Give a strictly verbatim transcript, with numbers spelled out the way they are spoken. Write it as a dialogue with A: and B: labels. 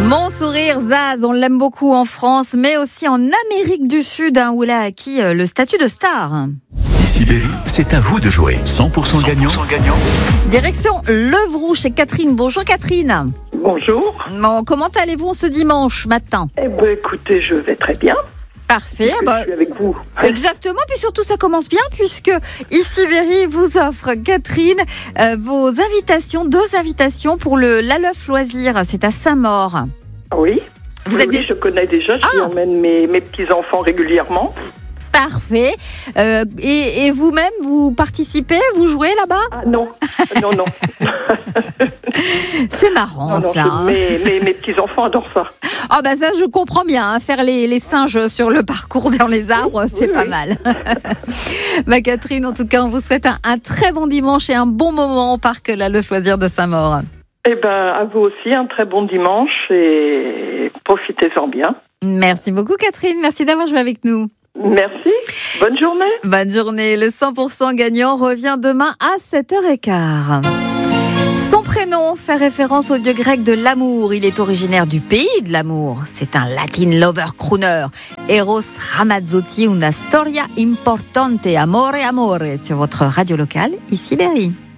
A: Mon sourire, Zaz, on l'aime beaucoup en France, mais aussi en Amérique du Sud, hein, où il a acquis le statut de star.
B: Ici Berry, c'est à vous de jouer. cent pour cent gagnant.
A: Direction Levroux chez Catherine. Bonjour Catherine.
C: Bonjour.
A: Bon, comment allez-vous ce dimanche matin ?
C: Eh ben, écoutez, je vais très bien.
A: Parfait.
C: Puisque
A: Bah,
C: je suis avec vous.
A: Exactement, puis surtout ça commence bien puisque Ici Berry vous offre, Catherine, euh, vos invitations, deux invitations pour le Laleuf Loisir. C'est à Saint-Maur.
C: Oui.
A: Vous
C: oui,
A: êtes
C: oui,
A: des-
C: je connais déjà. Je
A: Ah.
C: emmène mes, mes petits-enfants régulièrement.
A: Parfait. Euh, et, et vous-même, vous participez, vous jouez là-bas ?
C: Ah non, non, non.
A: C'est marrant
C: non, non,
A: ça.
C: je-
A: hein.
C: mes, mes, mes petits-enfants adorent ça.
A: Ah bah ça je comprends bien, hein, faire les, les singes sur le parcours dans les arbres,
C: Oui,
A: c'est
C: oui,
A: pas
C: oui.
A: mal. Bah Catherine, en tout cas, on vous souhaite un, un très bon dimanche et un bon moment au parc Laleuf Loisir de Saint-Maur.
C: Eh ben, à vous aussi, un très bon dimanche et profitez-en bien.
A: Merci beaucoup Catherine, merci d'avoir joué avec nous.
C: Merci. Bonne journée.
A: Bonne journée, le cent pour cent gagnant revient demain à sept heures quinze. Son prénom fait référence au dieu grec de l'amour. Il est originaire du pays de l'amour. C'est un Latin lover crooner. Eros Ramazzotti, una storia importante, amore amore, sur votre radio locale, Ici Berry.